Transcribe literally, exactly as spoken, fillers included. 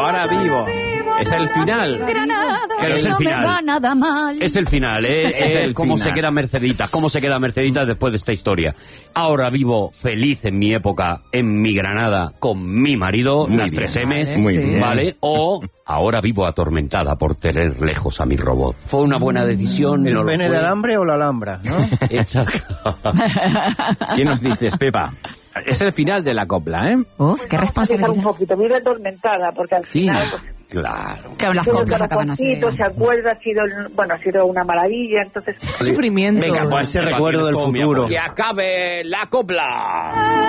ahora vivo. Es el final. Pero es el final. Nada mal. Es el final, ¿eh? Es el cómo final. se queda Merceditas, cómo se queda Merceditas después de esta historia. Ahora vivo feliz en mi época, en mi Granada, con mi marido, muy las bien, tres M's, vale, muy bien. ¿vale? O ahora vivo atormentada por tener lejos a mi robot. ¿Fue una buena decisión? ¿El ¿No pene lo fue? de alambre o la alhambra, no? Hecha... ¿Qué nos dices, Pepa? Es el final de la copla, ¿eh? Uf, qué responsabilidad. Un poquito, muy atormentada, porque al Sí. final... Pues, Claro. Claro, las todo el coplas acaban así. corazoncito, se acuerda, ha sido, bueno, ha sido una maravilla, entonces... Sufrimiento. Venga, pues ese recuerdo del futuro. Que acabe la copla.